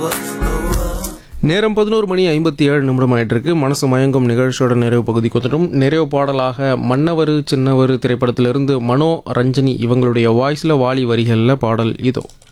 நேரம் 11:57 ஆயிட்டிருக்கு. மனசு மயங்கும் நிகழ்ச்சியோட நிறைவு பகுதிக்கு வந்துட்டோம். நிறைவு பாடலாக மன்னவரு சின்னவரு திரைப்படத்திலிருந்து மனோ ரஞ்சனி இவங்களுடைய வாய்ஸில் வாலி வரிகளில் பாடல் இதோ.